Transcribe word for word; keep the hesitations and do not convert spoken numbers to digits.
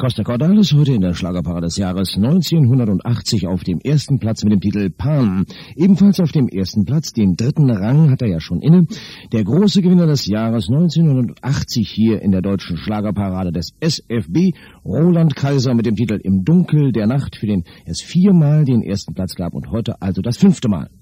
Costa Cordalis heute in der Schlagerparade des Jahres neunzehnhundertachtzig auf dem ersten Platz mit dem Titel Pan. Ebenfalls auf dem ersten Platz, den dritten Rang hat er ja schon inne, der große Gewinner des Jahres neunzehnhundertachtzig hier in der deutschen Schlagerparade des S F B, Roland Kaiser mit dem Titel Im Dunkel der Nacht, für den es viermal den ersten Platz gab und heute also das fünfte Mal.